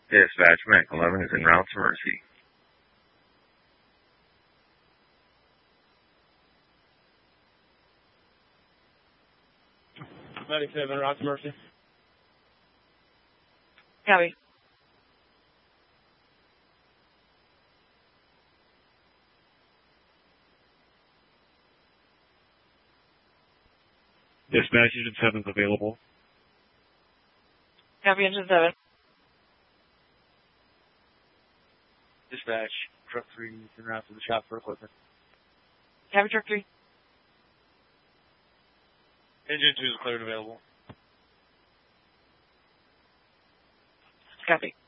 Dispatch, Mac 11 is en route to Mercy. Medic 7, en route to Mercy. Copy. Dispatch, Engine 7 is available. Copy, Engine 7. Dispatch, truck 3 is en route to the shop for equipment. Copy, truck 3. Engine 2 is cleared and available. Copy.